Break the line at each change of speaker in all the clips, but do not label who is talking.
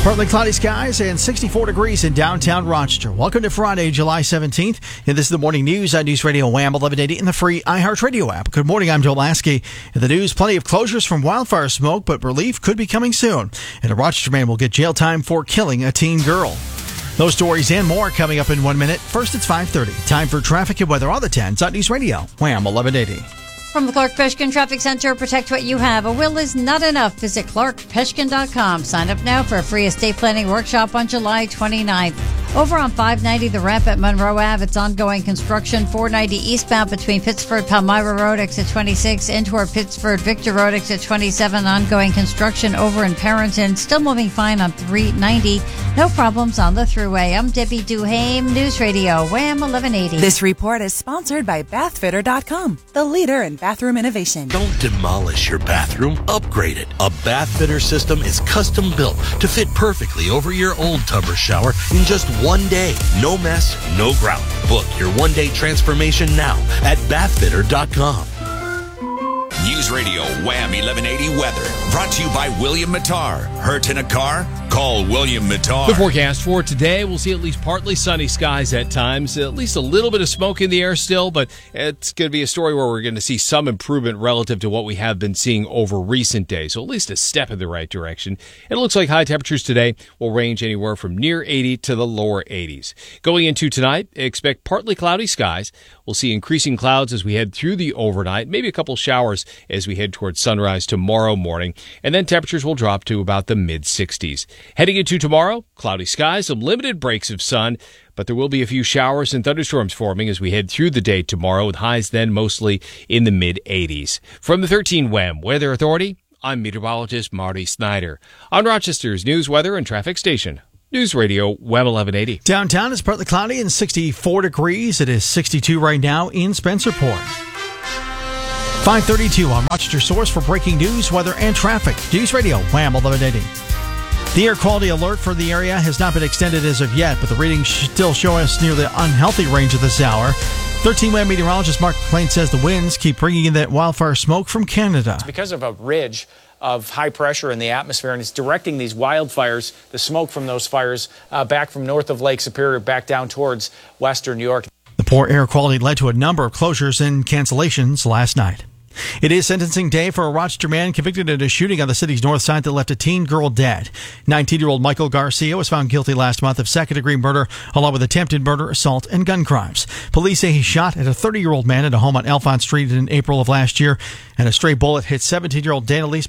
Partly cloudy skies and 64 degrees in downtown Rochester. Welcome to Friday, July 17th. And this is the morning news on News Radio Wham 1180 in the free iHeartRadio app. Good morning, I'm Joe Lasky. In the news, plenty of closures from wildfire smoke, but relief could be coming soon. And a Rochester man will get jail time for killing a teen girl. Those stories and more coming up in 1 minute. First, it's 5:30. Time for traffic and weather on the 10s on News Radio Wham 1180.
From the Clark Peshkin Traffic Center, protect what you have. A will is not enough. Visit clarkpeshkin.com. Sign up now for a free estate planning workshop on July 29th. Over on 590, the ramp at Monroe Ave, it's ongoing construction. 490 eastbound between Pittsford, Palmyra Road, exit 26, and toward Pittsford, Victor Road, exit 27. Ongoing construction over in Parenton. Still moving fine on 390. No problems on the thruway. I'm Debbie Duhame, News Radio, Wham 1180.
This report is sponsored by Bathfitter.com, the leader in bathroom innovation.
Don't demolish your bathroom, upgrade it. A Bathfitter system is custom built to fit perfectly over your old tub or shower in just 1 day. No mess, no grout. Book your 1-day transformation now at Bathfitter.com.
News Radio Wham 1180 weather brought to you by William Mattar. Hurt in a car? Call William Mattar.
The forecast for today, we'll see at least partly sunny skies at times, at least a little bit of smoke in the air still, but it's going to be a story where we're going to see some improvement relative to what we have been seeing over recent days, so at least a step in the right direction. It looks like high temperatures today will range anywhere from near 80 to the lower 80s. Going into tonight, expect partly cloudy skies. We'll see increasing clouds as we head through the overnight, maybe a couple showers as we head towards sunrise tomorrow morning, and then temperatures will drop to about the mid-60s. Heading into tomorrow, cloudy skies, some limited breaks of sun, but there will be a few showers and thunderstorms forming as we head through the day tomorrow, with highs then mostly in the mid-80s. From the 13 Wham Weather Authority, I'm meteorologist Marty Snyder. On Rochester's news, weather, and traffic station, News Radio Wham 1180.
Downtown is partly cloudy and 64 degrees. It is 62 right now in Spencerport. 5:32 on Rochester Source for breaking news, weather, and traffic. News Radio Wham 1180. The air quality alert for the area has not been extended as of yet, but the readings still show us near the unhealthy range of this hour. 13 Wham meteorologist Mark McLean says the winds keep bringing in that wildfire smoke from Canada.
It's because of a ridge of high pressure in the atmosphere, and it's directing these wildfires, the smoke from those fires, back from north of Lake Superior back down towards western New York.
The poor air quality led to a number of closures and cancellations last night. It is sentencing day for a Rochester man convicted in a shooting on the city's north side that left a teen girl dead. 19-year-old Michael Garcia was found guilty last month of second-degree murder, along with attempted murder, assault, and gun crimes. Police say he shot at a 30-year-old man at a home on Alphonse Street in April of last year, and a stray bullet hit 17-year-old Danelise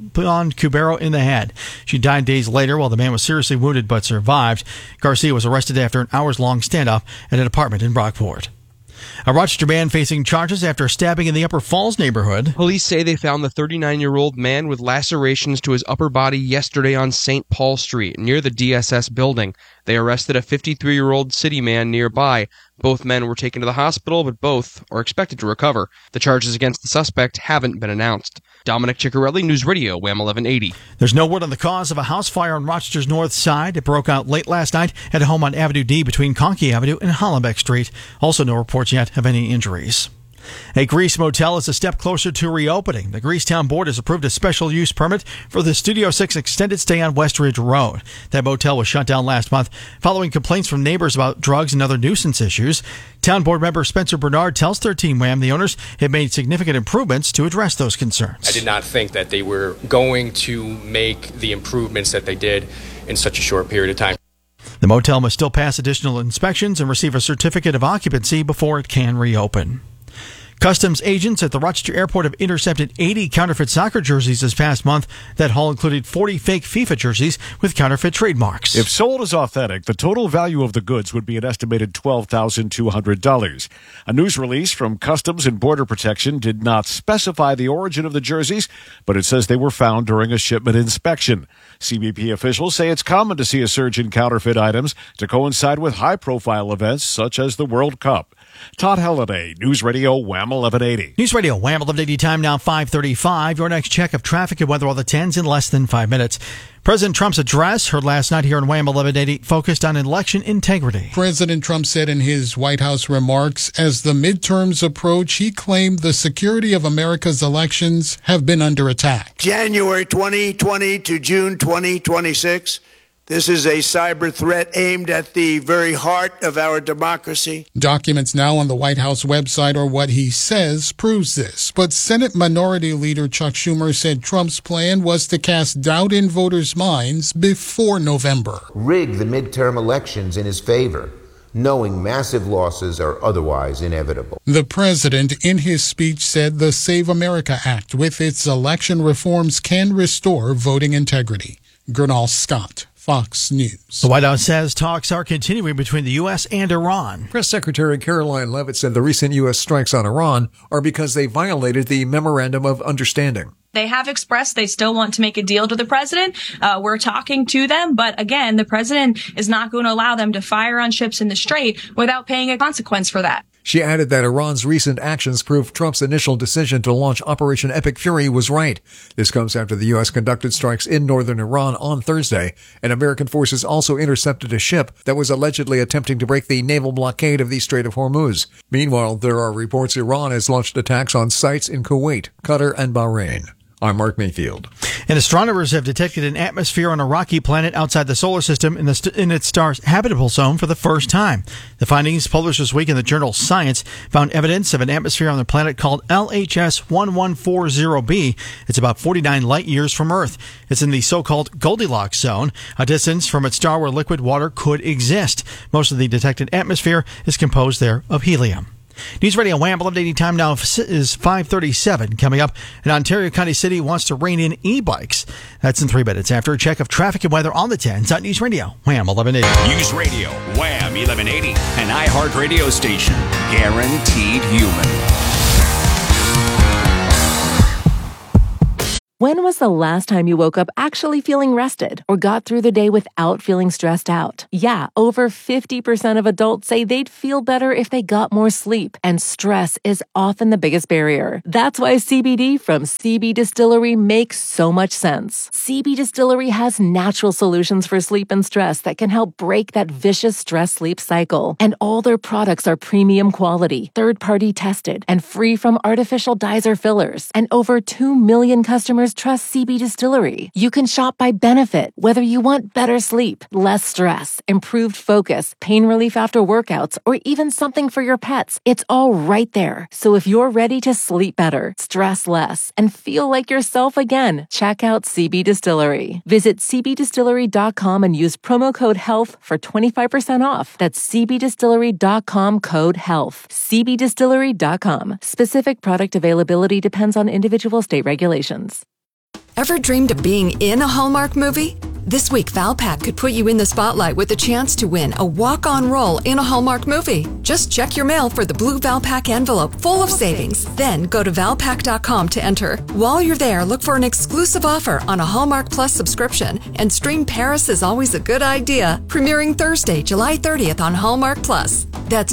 Cubero in the head. She died days later while the man was seriously wounded but survived. Garcia was arrested after an hours-long standoff at an apartment in Brockport. A Rochester man facing charges after a stabbing in the Upper Falls neighborhood.
Police say they found the 39-year-old man with lacerations to his upper body yesterday on St. Paul Street, near the DSS building. They arrested a 53-year-old city man nearby. Both men were taken to the hospital, but both are expected to recover. The charges against the suspect haven't been announced. Dominic Ciccarelli, News Radio, Wham 1180.
There's no word on the cause of a house fire on Rochester's north side. It broke out late last night at a home on Avenue D between Conkey Avenue and Hollenbeck Street. Also no reports yet of any injuries. A Greece motel is a step closer to reopening. The Greecetown Board has approved a special use permit for the Studio 6 extended stay on Westridge Road. That motel was shut down last month following complaints from neighbors about drugs and other nuisance issues. Town Board member Spencer Bernard tells 13 Wham the owners have made significant improvements to address those concerns.
I did not think that they were going to make the improvements that they did in such a short period of time.
The motel must still pass additional inspections and receive a certificate of occupancy before it can reopen. Customs agents at the Rochester Airport have intercepted 80 counterfeit soccer jerseys this past month. That haul included 40 fake FIFA jerseys with counterfeit trademarks.
If sold as authentic, the total value of the goods would be an estimated $12,200. A news release from Customs and Border Protection did not specify the origin of the jerseys, but it says they were found during a shipment inspection. CBP officials say it's common to see a surge in counterfeit items to coincide with high-profile events such as the World Cup. Todd Halliday, News Radio Wham 1180.
News Radio Wham 1180, time now 5:35. Your next check of traffic and weather on the 10s in less than 5 minutes. President Trump's address, heard last night here on Wham 1180, focused on election integrity.
President Trump said in his White House remarks, as the midterms approach, he claimed the security of America's elections have been under attack.
January 2020 to June 2026, This is a cyber threat aimed at the very heart of our democracy.
Documents now on the White House website or what he says proves this. But Senate Minority Leader Chuck Schumer said Trump's plan was to cast doubt in voters' minds before November.
Rig the midterm elections in his favor, knowing massive losses are otherwise inevitable.
The president, in his speech, said the Save America Act, with its election reforms, can restore voting integrity. Gernal Scott, Fox News.
The White House says talks are continuing between the U.S. and Iran.
Press Secretary Caroline Leavitt said the recent U.S. strikes on Iran are because they violated the Memorandum of Understanding.
They have expressed they still want to make a deal to the president. We're talking to them. But again, the president is not going to allow them to fire on ships in the Strait without paying a consequence for that.
She added that Iran's recent actions prove Trump's initial decision to launch Operation Epic Fury was right. This comes after the U.S. conducted strikes in northern Iran on Thursday, and American forces also intercepted a ship that was allegedly attempting to break the naval blockade of the Strait of Hormuz. Meanwhile, there are reports Iran has launched attacks on sites in Kuwait, Qatar, and Bahrain. I'm Mark Mayfield.
And astronomers have detected an atmosphere on a rocky planet outside the solar system in its star's habitable zone for the first time. The findings, published this week in the journal Science, found evidence of an atmosphere on the planet called LHS 1140b. It's about 49 light years from Earth. It's in the so-called Goldilocks zone, a distance from its star where liquid water could exist. Most of the detected atmosphere is composed there of helium. News Radio Wham! 1180 time now is 5:37. Coming up, an Ontario County city wants to rein in e-bikes. That's in 3 minutes after a check of traffic and weather on the 10s on News Radio Wham! 1180.
News Radio Wham! 1180, an iHeart radio station. Guaranteed human.
When was the last time you woke up actually feeling rested or got through the day without feeling stressed out? Yeah, over 50% of adults say they'd feel better if they got more sleep, and stress is often the biggest barrier. That's why CBD from CB Distillery makes so much sense. CB Distillery has natural solutions for sleep and stress that can help break that vicious stress-sleep cycle. And all their products are premium quality, third-party tested, and free from artificial dyes or fillers. And over 2 million customers trust CB Distillery. You can shop by benefit, whether you want better sleep, less stress, improved focus, pain relief after workouts, or even something for your pets. It's all right there. So if you're ready to sleep better, stress less, and feel like yourself again, check out CB Distillery. Visit cbdistillery.com and use promo code HEALTH for 25% off. That's cbdistillery.com, code HEALTH. cbdistillery.com. Specific product availability depends on individual state regulations.
Ever dreamed of being in a Hallmark movie? This week, Valpak could put you in the spotlight with a chance to win a walk-on role in a Hallmark movie. Just check your mail for the blue Valpak envelope full of savings. Then go to Valpak.com to enter. While you're there, look for an exclusive offer on a Hallmark Plus subscription and stream Paris is Always a Good Idea, premiering Thursday, July 30th on Hallmark Plus. That's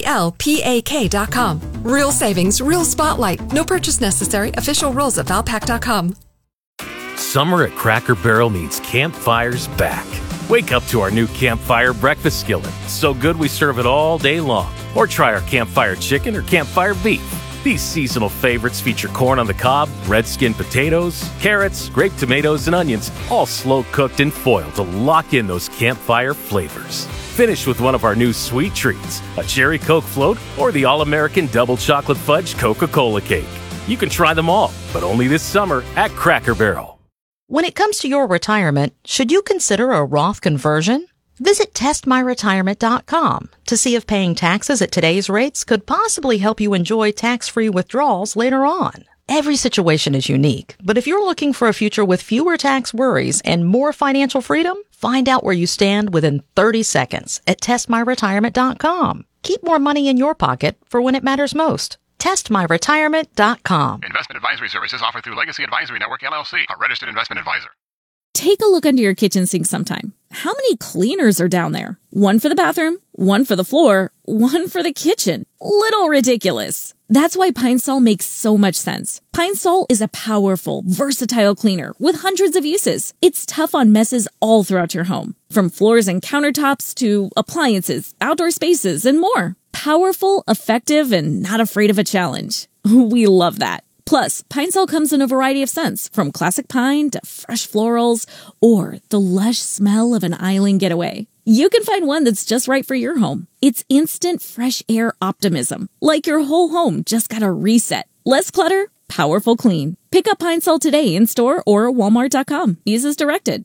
VALPAK.com. Real savings, real spotlight. No purchase necessary. Official rules at Valpak.com.
Summer at Cracker Barrel means campfires back. Wake up to our new Campfire breakfast skillet. So good we serve it all day long. Or try our Campfire chicken or Campfire beef. These seasonal favorites feature corn on the cob, red skin potatoes, carrots, grape tomatoes, and onions, all slow cooked in foil to lock in those campfire flavors. Finish with one of our new sweet treats, a cherry Coke float or the all-American double chocolate fudge Coca-Cola cake. You can try them all, but only this summer at Cracker Barrel.
When it comes to your retirement, should you consider a Roth conversion? Visit testmyretirement.com to see if paying taxes at today's rates could possibly help you enjoy tax-free withdrawals later on. Every situation is unique, but if you're looking for a future with fewer tax worries and more financial freedom, find out where you stand within 30 seconds at testmyretirement.com. Keep more money in your pocket for when it matters most. testmyretirement.com.
Investment advisory services offered through Legacy Advisory Network, LLC, a registered investment advisor.
Take a look under your kitchen sink sometime. How many cleaners are down there? One for the bathroom, one for the floor, one for the kitchen. Little ridiculous. That's why Pine Sol makes so much sense. Pine Sol is a powerful, versatile cleaner with hundreds of uses. It's tough on messes all throughout your home, from floors and countertops to appliances, outdoor spaces, and more. Powerful, effective, and not afraid of a challenge. We love that. Plus, Pine Sol comes in a variety of scents, from classic pine to fresh florals or the lush smell of an island getaway. You can find one that's just right for your home. It's instant fresh air optimism, like your whole home just got a reset. Less clutter, powerful clean. Pick up Pine Sol today in store or at walmart.com. Use as directed.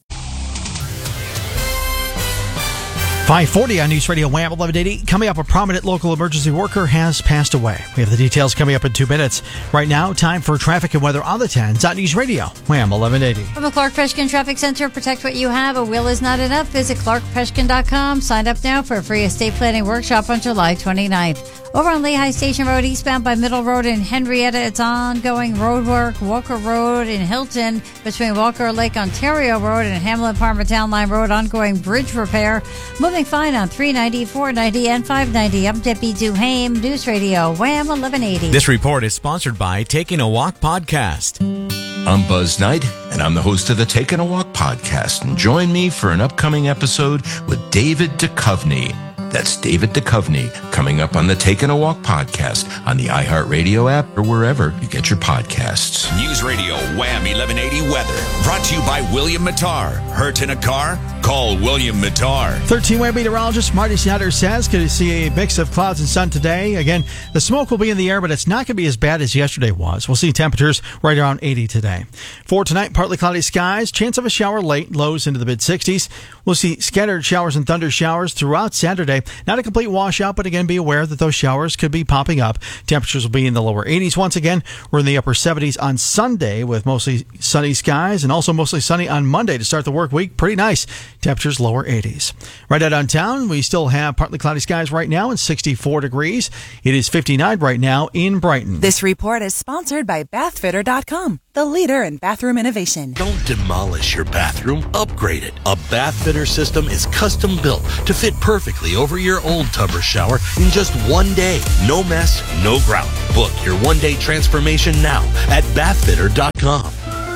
540 on News Radio Wham 1180. Coming up, a prominent local emergency worker has passed away. We have the details coming up in 2 minutes. Right now, time for traffic and weather on the 10s on News Radio Wham 1180.
From the Clark Peshkin Traffic Center, protect what you have. A will is not enough. Visit clarkpeshkin.com. Sign up now for a free estate planning workshop on July 29th. Over on Lehigh Station Road, eastbound by Middle Road in Henrietta, it's ongoing road work. Walker Road in Hilton, between Walker Lake Ontario Road and Hamlin Parma Town Line Road, ongoing bridge repair. Moving fine on 390, 490, and 590. I'm Debbie Duhame, News Radio Wham 1180.
This report is sponsored by Taking a Walk podcast.
I'm Buzz Knight, and I'm the host of the Taking a Walk podcast. And join me for an upcoming episode with David Duchovny. That's David Duchovny, coming up on the Taking a Walk podcast on the iHeartRadio app or wherever you get your podcasts.
News Radio Wham 1180 weather, brought to you by William Mattar. Hurt in a car? Call William Mattar.
13 Wham meteorologist Marty Snyder says going to see a mix of clouds and sun today. Again, the smoke will be in the air, but it's not going to be as bad as yesterday was. We'll see temperatures right around 80 today. For tonight, partly cloudy skies, chance of a shower late, lows into the mid-60s. We'll see scattered showers and thunder showers throughout Saturday. Not a complete washout, but again, be aware that those showers could be popping up. Temperatures will be in the lower 80s once again. We're in the upper 70s on Sunday with mostly sunny skies and also mostly sunny on Monday to start the work week. Pretty nice. Temperatures lower 80s. Right out downtown, we still have partly cloudy skies right now and 64 degrees. It is 59 right now in Brighton.
This report is sponsored by bathfitter.com, the leader in bathroom innovation.
Don't demolish your bathroom, upgrade it. A bath fitter system is custom built to fit perfectly over your old tub or shower in just one day. No mess, no grout. Book your one-day transformation now at bathfitter.com.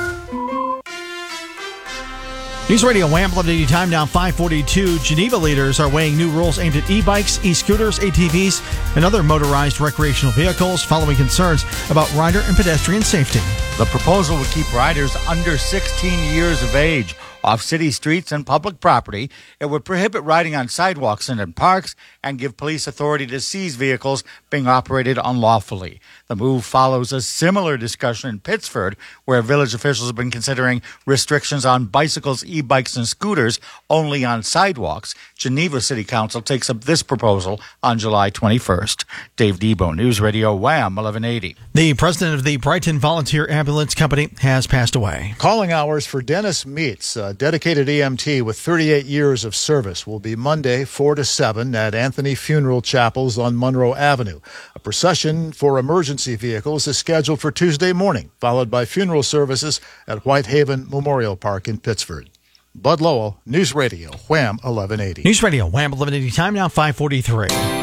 News Radio Wham 1180 time now 5:42. Geneva leaders are weighing new rules aimed at e-bikes, e-scooters, ATVs, and other motorized recreational vehicles following concerns about rider and pedestrian safety.
The proposal would keep riders under 16 years of age off city streets and public property. It would prohibit riding on sidewalks and in parks and give police authority to seize vehicles being operated unlawfully. The move follows a similar discussion in Pittsford, where village officials have been considering restrictions on bicycles, e-bikes, and scooters only on sidewalks. Geneva City Council takes up this proposal on July 21st. Dave Debo, News Radio Wham 1180.
The president of the Brighton Volunteer Ambulance Company has passed away.
Calling hours for Dennis Meets, a dedicated EMT with 38 years of service, will be Monday 4 to 7 at Anthony Funeral Chapels on Monroe Avenue. A procession for emergency vehicles is scheduled for Tuesday morning, followed by funeral services at Whitehaven Memorial Park in Pittsford. Bud Lowell, News Radio Wham 1180.
News Radio Wham 1180 time now 5:43.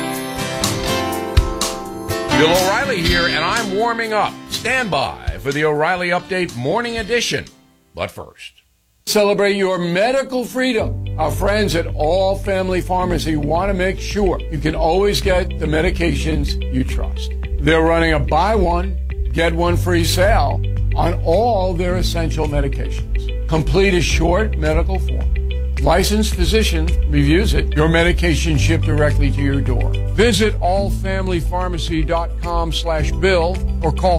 Bill O'Reilly here, and I'm warming up. Stand by for the O'Reilly Update Morning Edition. But first, celebrate your medical freedom. Our friends at All Family Pharmacy want to make sure you can always get the medications you trust. They're running a buy one, get one free sale on all their essential medications. Complete a short medical form. Licensed physician reviews it. Your medication shipped directly to your door. Visit allfamilypharmacy.com/bill or call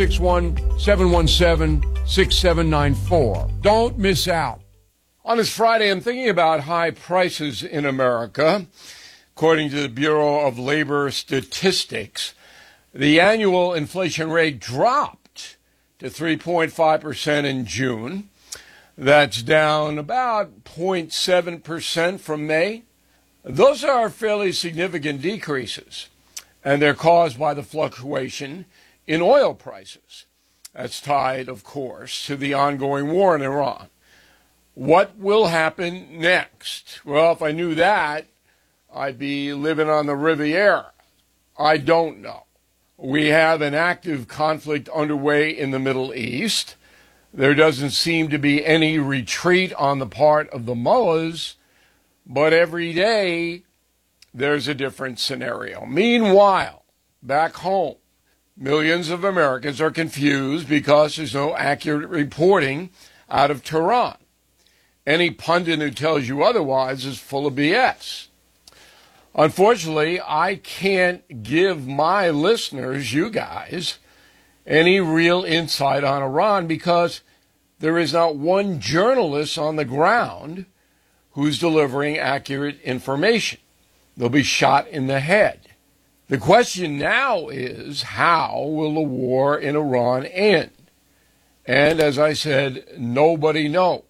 561-717-6794. Don't miss out. On this Friday, I'm thinking about high prices in America. According to the Bureau of Labor Statistics, the annual inflation rate dropped to 3.5% in June. That's down about 0.7% from May. Those are fairly significant decreases, and they're caused by the fluctuation in oil prices. That's tied, of course, to the ongoing war in Iran. What will happen next? Well, if I knew that, I'd be living on the Riviera. I don't know. We have an active conflict underway in the Middle East. There doesn't seem to be any retreat on the part of the mullahs, but every day there's a different scenario. Meanwhile, back home, Millions of Americans are confused because there's no accurate reporting out of Tehran. Any pundit who tells you otherwise is full of BS. Unfortunately, I can't give my listeners, you guys, any real insight on Iran because there is not one journalist on the ground who's delivering accurate information. They'll be shot in the head. The question now is, how will the war in Iran end? And as I said, nobody knows.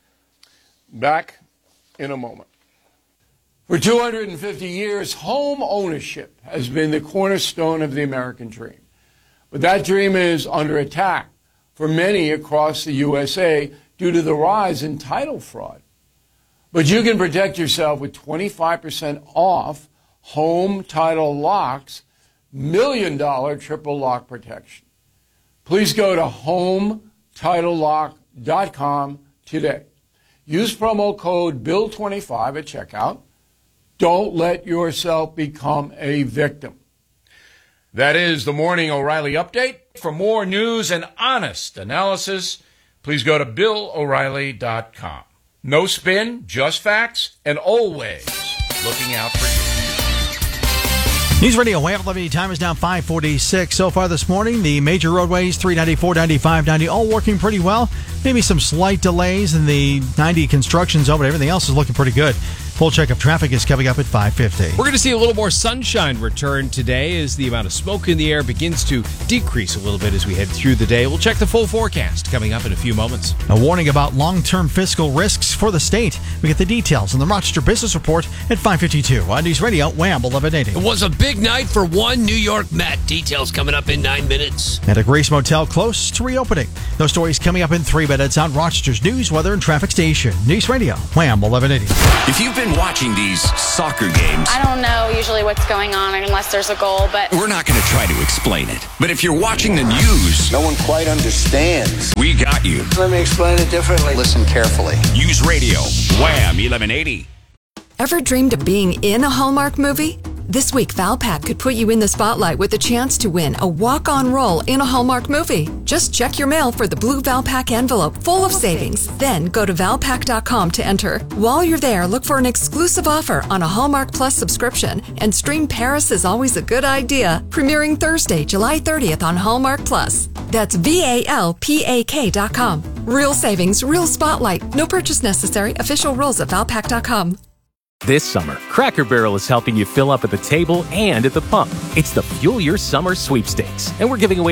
Back in a moment. For 250 years, home ownership has been the cornerstone of the American dream. But that dream is under attack for many across the USA due to the rise in title fraud. But you can protect yourself with 25% off home title locks, $1 million triple lock protection. Please go to HomeTitleLock.com today. Use promo code BILL25 at checkout. Don't let yourself become a victim. That is the Morning O'Reilly Update. For more news and honest analysis, please go to BillO'Reilly.com. No spin, just facts, and always looking out for you.
News Radio Wham 1180 time is now 5:46. So far this morning, the major roadways 390, 490, 590 all working pretty well. Maybe some slight delays in the 90 construction zone, but everything else is looking pretty good. Full check of traffic is coming up at 5:50.
We're going to see a little more sunshine return today as the amount of smoke in the air begins to decrease a little bit as we head through the day. We'll check the full forecast coming up in a few moments.
A warning about long-term fiscal risks for the state. We get the details in the Rochester Business Report at 5:52 on News Radio Wham 1180.
It was a big night for one New York Met. Details coming up in 9 minutes.
And a Grace Motel close to reopening. Those stories coming up in 3 minutes on Rochester's news, weather, and traffic station. News Radio Wham 1180.
If you've been watching these soccer games,
I don't know usually what's going on unless there's a goal, but
we're not going to try to explain it. But if you're watching the news,
no one quite understands.
We got you.
Let me explain it differently. Listen carefully.
News Radio Wham 1180.
Ever dreamed of being in a Hallmark movie? This week, Valpak could put you in the spotlight with a chance to win a walk-on role in a Hallmark movie. Just check your mail for the blue Valpak envelope full of savings. Then go to Valpak.com to enter. While you're there, look for an exclusive offer on a Hallmark Plus subscription and stream Paris is Always a Good Idea, premiering Thursday, July 30th on Hallmark Plus. That's VALPAK.com. Real savings, real spotlight. No purchase necessary. Official rules at Valpak.com.
This summer, Cracker Barrel is helping you fill up at the table and at the pump. It's the Fuel Your Summer Sweepstakes, and we're giving away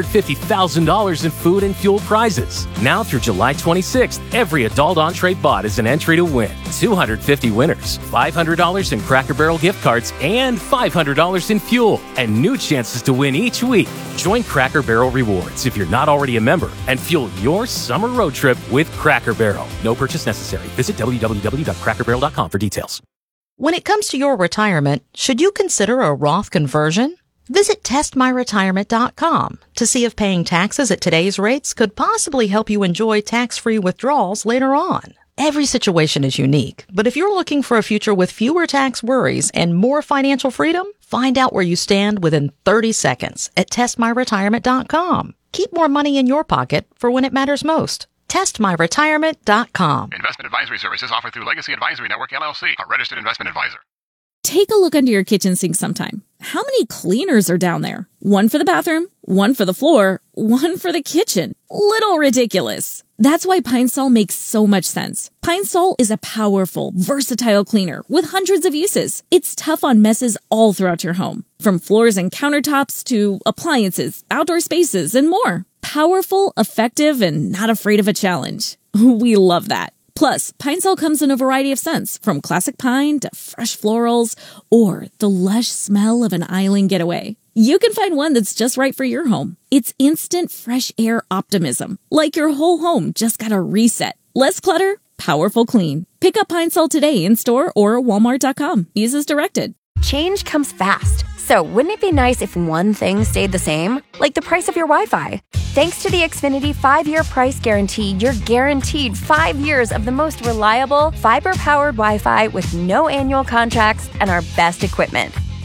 $250,000 in food and fuel prizes. Now through July 26th, every adult entree bought is an entry to win. 250 winners, $500 in Cracker Barrel gift cards, and $500 in fuel, and new chances to win each week. Join Cracker Barrel Rewards if you're not already a member, and fuel your summer road trip with Cracker Barrel. No purchase necessary. Visit www.crackerbarrel.com for details.
When it comes to your retirement, should you consider a Roth conversion? Visit testmyretirement.com to see if paying taxes at today's rates could possibly help you enjoy tax-free withdrawals later on. Every situation is unique, but if you're looking for a future with fewer tax worries and more financial freedom, find out where you stand within 30 seconds at testmyretirement.com. Keep more money in your pocket for when it matters most. TestMyRetirement.com.
Investment advisory services offered through Legacy Advisory Network, LLC, a registered investment advisor.
Take a look under your kitchen sink sometime. How many cleaners are down there? One for the bathroom, one for the floor, one for the kitchen. Little ridiculous. That's why Pine Sol makes so much sense. Pine Sol is a powerful, versatile cleaner with hundreds of uses. It's tough on messes all throughout your home, from floors and countertops to appliances, outdoor spaces, and more. Powerful, effective, and not afraid of a challenge. We love that. Plus, Pine Sol comes in a variety of scents, from classic pine to fresh florals, or the lush smell of an island getaway. You can find one that's just right for your home. It's instant fresh air optimism, like your whole home just got a reset. Less clutter, powerful clean. Pick up Pine Sol today in store or walmart.com. Use as directed.
Change comes fast. So wouldn't it be nice if one thing stayed the same? Like the price of your Wi-Fi. Thanks to the Xfinity 5-year price guarantee, you're guaranteed 5 years of the most reliable, fiber-powered Wi-Fi with no annual contracts and our best equipment.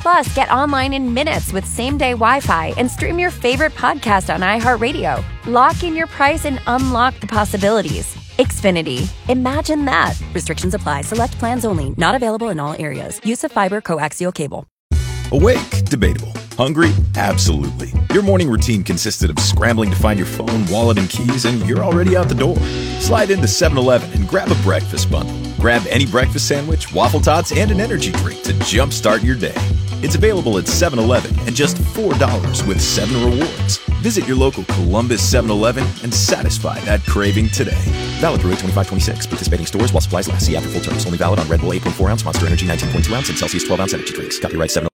Plus, get online in minutes with same-day Wi-Fi and stream your favorite podcast on iHeartRadio. Lock in your price and unlock the possibilities. Xfinity. Imagine that.
Restrictions apply. Select plans only. Not available in all areas. Use of fiber coaxial cable.
Awake? Debatable. Hungry? Absolutely. Your morning routine consisted of scrambling to find your phone, wallet, and keys, and you're already out the door. Slide into 7-Eleven and grab a breakfast bundle. Grab any breakfast sandwich, waffle tots, and an energy drink to jumpstart your day. It's available at 7-Eleven and just $4 with 7 rewards. Visit your local Columbus 7-Eleven and satisfy that craving today. Valid through 8/25/26. Participating stores while supplies last. See after full terms. Only valid on Red Bull 8.4 ounce, Monster Energy 19.2 ounce, and Celsius 12 ounce energy drinks. Copyright 7.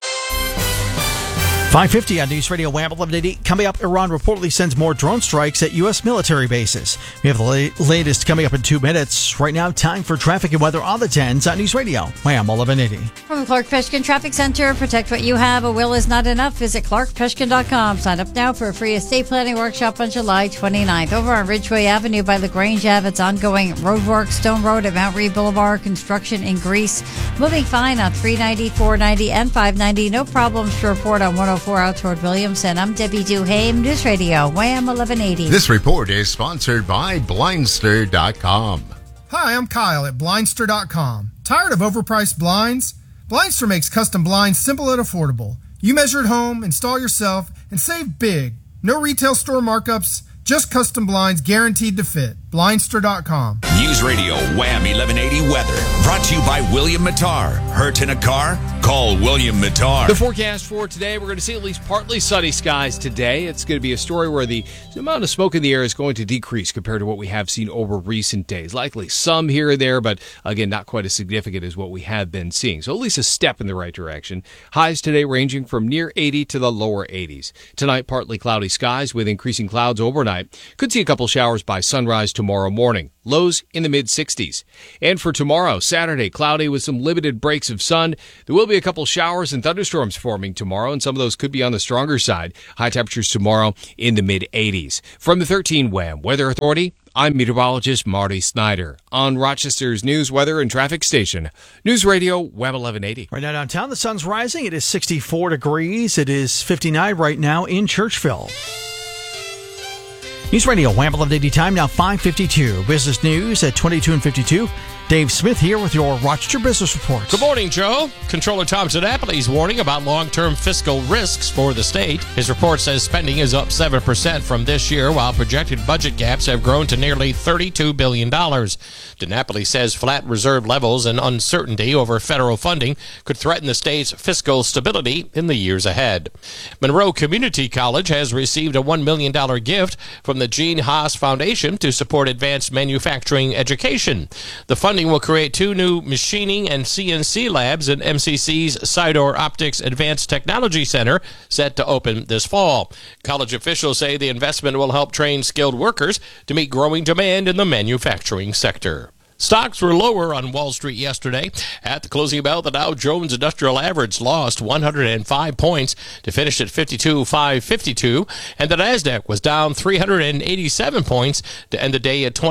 5:50 on News Radio Wham 1180. Coming up, Iran reportedly sends more drone strikes at U.S. military bases. We have the latest coming up in 2 minutes. Right now, time for traffic and weather on the 10s on News Radio Wham 1180.
From the Clark Peshkin Traffic Center, protect what you have. A will is not enough. Visit clarkpeshkin.com. Sign up now for a free estate planning workshop on July 29th. Over on Ridgeway Avenue by LaGrange Ave, it's ongoing roadwork. Stone Road at Mount Reed Boulevard, construction in Greece. Moving fine on 390, 490, and 590. No problems to report on 104 out toward Williamson. I'm Debbie Duhame, News Radio Wham 1180.
This report is sponsored by Blindster.com.
Hi, I'm Kyle at Blindster.com. Tired of overpriced blinds? Blindster makes custom blinds simple and affordable. You measure at home, install yourself, and save big. No retail store markups, just custom blinds guaranteed to fit. Blindster.com.
News Radio Wham 1180 weather. Brought to you by William Mattar. Hurt in a car? Call William Mattar.
The forecast for today, we're going to see at least partly sunny skies today. It's going to be a story where the amount of smoke in the air is going to decrease compared to what we have seen over recent days. Likely some here or there, but again, not quite as significant as what we have been seeing. So at least a step in the right direction. Highs today ranging from near 80 to the lower 80s. Tonight, partly cloudy skies with increasing clouds overnight. Could see a couple showers by sunrise tomorrow morning. Lows in the mid-60s. And for tomorrow, Saturday, cloudy with some limited breaks of sun. There will be a couple showers and thunderstorms forming tomorrow, and some of those could be on the stronger side. High temperatures tomorrow in the mid-80s. From the 13 WHAM Weather Authority, I'm meteorologist Marty Snyder on Rochester's news, weather, and traffic station. News Radio Wham 1180.
Right now downtown, the sun's rising. It is 64 degrees. It is 59 right now in Churchville. News Radio Wham 1180 time now 5:52. Business news at 22 and 52. Dave Smith here with your Rochester Business Report.
Good morning, Joe. Controller Tom Zanapolis is warning about long-term fiscal risks for the state. His report says spending is up 7% from this year, while projected budget gaps have grown to nearly $32 billion. Zanapolis says flat reserve levels and uncertainty over federal funding could threaten the state's fiscal stability in the years ahead. Monroe Community College has received a $1 million gift from the Gene Haas Foundation to support advanced manufacturing education. The funding will create 2 new machining and CNC labs in MCC's Sidor Optics Advanced Technology Center, set to open this fall. College officials say the investment will help train skilled workers to meet growing demand in the manufacturing sector. Stocks were lower on Wall Street yesterday. At the closing bell, the Dow Jones Industrial Average lost 105 points to finish at 52,552, and the Nasdaq was down 387 points to end the day at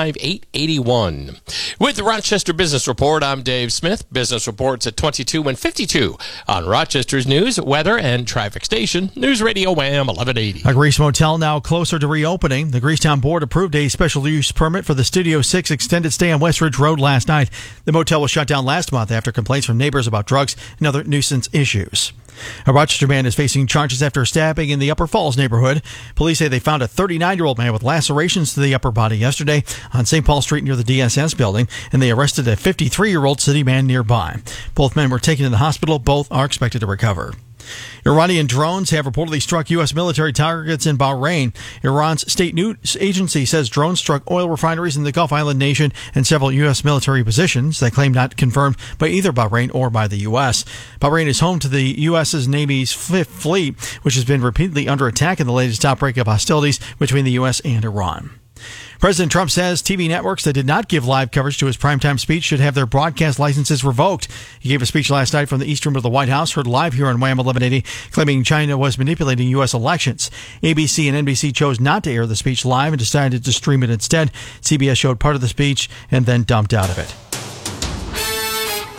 25,881. With the Rochester Business Report, I'm Dave Smith. Business reports at 22 and 52 on Rochester's news, weather, and traffic station, News Radio Wham 1180.
A Greece motel now closer to reopening. The Greecetown Board approved a special use permit for the Studio 6 extended stay on West Ridge Road last night. The motel was shut down last month after complaints from neighbors about drugs and other nuisance issues. A Rochester man is facing charges after stabbing in the Upper Falls neighborhood. Police say they found a 39-year-old man with lacerations to the upper body yesterday on St. Paul Street near the DSS building, and they arrested a 53-year-old city man nearby. Both men were taken to the hospital. Both are expected to recover. Iranian drones have reportedly struck U.S. military targets in Bahrain. Iran's state news agency says drones struck oil refineries in the Gulf Island nation and several U.S. military positions. They claim not confirmed by either Bahrain or by the U.S. Bahrain is home to the U.S.'s Navy's Fifth Fleet, which has been repeatedly under attack in the latest outbreak of hostilities between the U.S. and Iran. President Trump says TV networks that did not give live coverage to his primetime speech should have their broadcast licenses revoked. He gave a speech last night from the East Room of the White House, heard live here on Wham 1180, claiming China was manipulating U.S. elections. ABC and NBC chose not to air the speech live and decided to stream it instead. CBS showed part of the speech and then dumped out of it.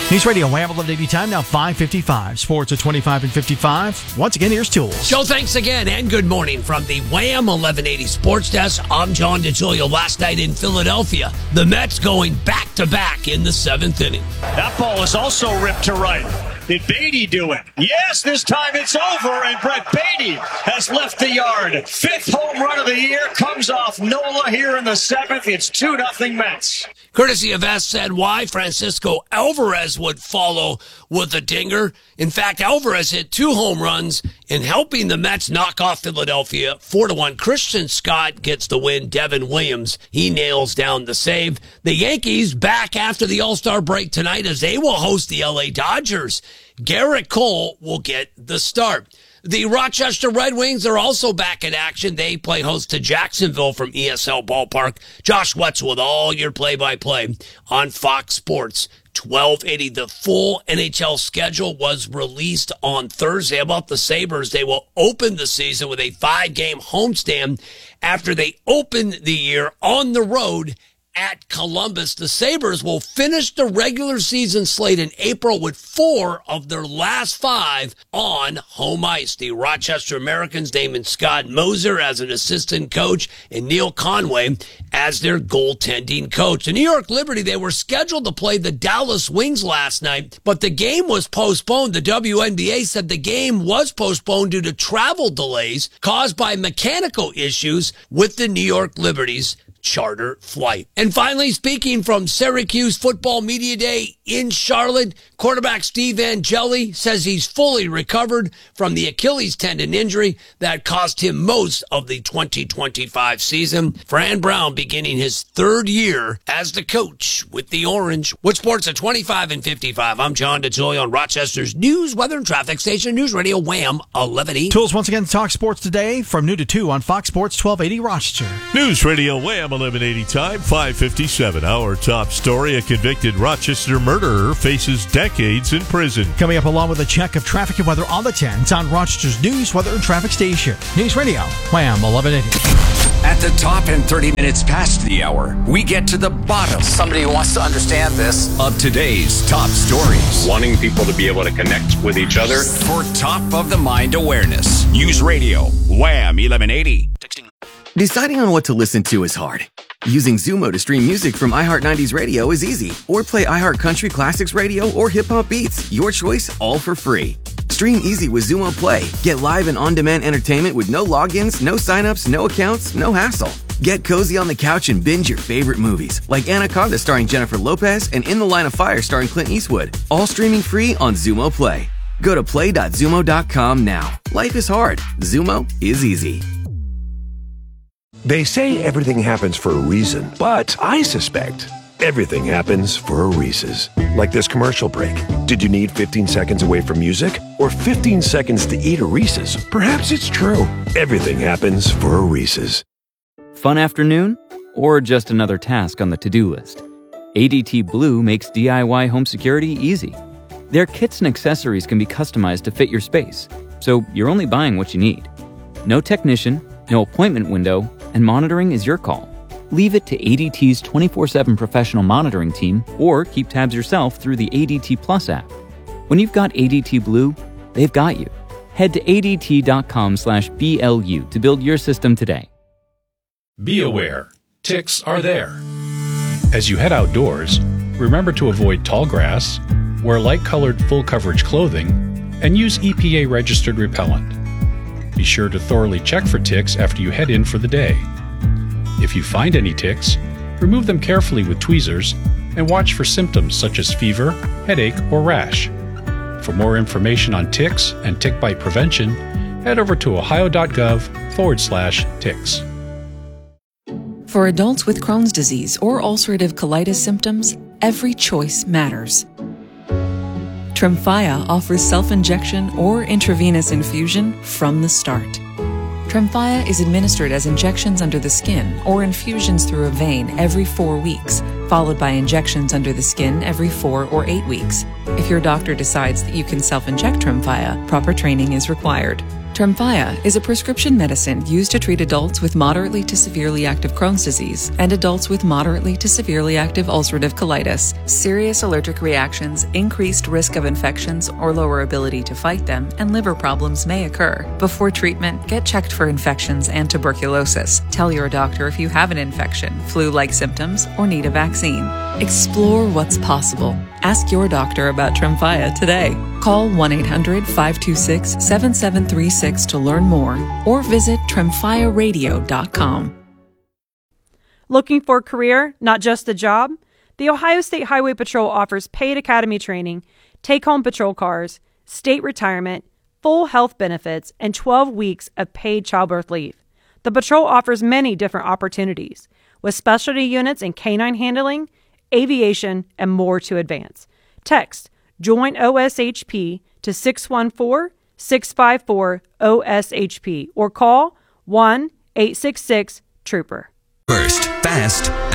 News Radio Wham 1180 time, now 5:55. Sports at 25 and 55. Once again, here's Tools.
Joe, thanks again, and good morning from the Wham 1180 Sports Desk. I'm John DeJulia. Last night in Philadelphia, the Mets going back-to-back in the 7th inning.
That ball is also ripped to right. Did Beatty do it? Yes, this time it's over, and Brett Beatty has left the yard. 5th home run of the year comes off Nola here in the 7th. It's 2-0 Mets.
Courtesy of S said why Francisco Alvarez would follow with a dinger. In fact, Alvarez hit 2 home runs in helping the Mets knock off Philadelphia 4-1. Christian Scott gets the win. Devin Williams, he nails down the save. The Yankees back after the All-Star break tonight as they will host the LA Dodgers. Garrett Cole will get the start. The Rochester Red Wings are also back in action. They play host to Jacksonville from ESL Ballpark. Josh Wetzel with all your play-by-play on Fox Sports 1280. The full NHL schedule was released on Thursday. About the Sabres, they will open the season with a 5-game homestand after they open the year on the road at Columbus. The Sabres will finish the regular season slate in April with 4 of their last 5 on home ice. The Rochester Americans naming Scott Moser as an assistant coach and Neil Conway as their goaltending coach. The New York Liberty, they were scheduled to play the Dallas Wings last night, but the game was postponed. The WNBA said the game was postponed due to travel delays caused by mechanical issues with the New York Liberty's charter flight. And finally, speaking from Syracuse Football Media Day in Charlotte, quarterback Steve Angeli says he's fully recovered from the Achilles tendon injury that cost him most of the 2025 season. Fran Brown beginning his 3rd year as the coach with the Orange. With sports at 25 and 55, I'm John DeJoy on Rochester's news, weather, and traffic station, News Radio Wham 1180.
Tools once again to talk sports today from noon to 2 on Fox Sports 1280 Rochester.
News Radio Wham 1180 time, 5:57. Our top story, a convicted Rochester murderer faces decades in prison.
Coming up along with a check of traffic and weather on the 10s on Rochester's news, weather, and traffic station. News Radio Wham 1180.
At the top and 30 minutes past the hour, we get to the bottom.
Somebody who wants to understand this.
Of today's top stories.
Wanting people to be able to connect with each other.
For top of the mind awareness. News Radio Wham 1180.
Deciding on what to listen to is hard. Using Zumo to stream music from iHeart 90s Radio is easy. Or play iHeart Country Classics Radio or Hip Hop Beats. Your choice, all for free. Stream easy with Zumo Play. Get live and on-demand entertainment with no logins, no signups, no accounts, no hassle. Get cozy on the couch and binge your favorite movies, like Anaconda starring Jennifer Lopez and In the Line of Fire starring Clint Eastwood. All streaming free on Zumo Play. Go to play.zumo.com now. Life is hard. Zumo is easy.
They say everything happens for a reason, but I suspect everything happens for a Reese's. Like this commercial break. Did you need 15 seconds away from music? Or 15 seconds to eat a Reese's? Perhaps it's true. Everything happens for a Reese's.
Fun afternoon? Or just another task on the to-do list? ADT Blue makes DIY home security easy. Their kits and accessories can be customized to fit your space, so you're only buying what you need. No technician, no appointment window, and monitoring is your call. Leave it to ADT's 24/7 professional monitoring team or keep tabs yourself through the ADT Plus app. When you've got ADT Blue, they've got you. Head to ADT.com/BLU to build your system today.
Be aware, ticks are there. As you head outdoors, remember to avoid tall grass, wear light-colored full-coverage clothing, and use EPA-registered repellent. Be sure to thoroughly check for ticks after you head in for the day. If you find any ticks, remove them carefully with tweezers and watch for symptoms such as fever, headache, or rash. For more information on ticks and tick bite prevention, head over to ohio.gov/ticks.
For adults with Crohn's disease or ulcerative colitis symptoms, every choice matters. Tremfya offers self-injection or intravenous infusion from the start. Tremfya is administered as injections under the skin or infusions through a vein every 4 weeks, followed by injections under the skin every 4 or 8 weeks. If your doctor decides that you can self-inject Tremfya, proper training is required. Tremfya is a prescription medicine used to treat adults with moderately to severely active Crohn's disease and adults with moderately to severely active ulcerative colitis. Serious allergic reactions, increased risk of infections or lower ability to fight them, and liver problems may occur. Before treatment, get checked for infections and tuberculosis. Tell your doctor if you have an infection, flu-like symptoms, or need a vaccine. Explore what's possible. Ask your doctor about Tremfya today. Call 1-800-526-7736 to learn more or visit tremfyaradio.com.
Looking for a career, not just a job? The Ohio State Highway Patrol offers paid academy training, take-home patrol cars, state retirement, full health benefits, and 12 weeks of paid childbirth leave. The patrol offers many different opportunities, with specialty units in canine handling, aviation, and more to advance. Text JOIN OSHP to 614-654-OSHP or call 1-866-TROOPER.
First, fast,